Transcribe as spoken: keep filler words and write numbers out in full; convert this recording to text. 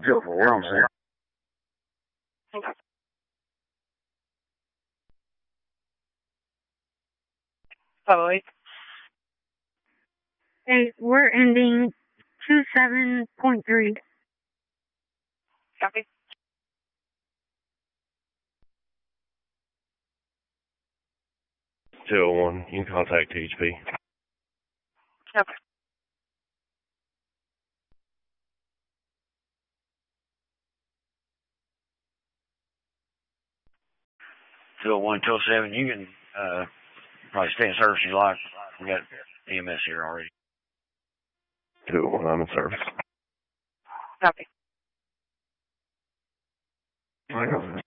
two oh four, I'm sorry. five oh eight. Hey, we're ending two seven point three. Copy. two oh one, you can contact T H P. Okay. two oh one, two oh seven, you can uh, probably stay in service if you like. We got E M S here already. two oh one, I'm in service. Copy. I got it.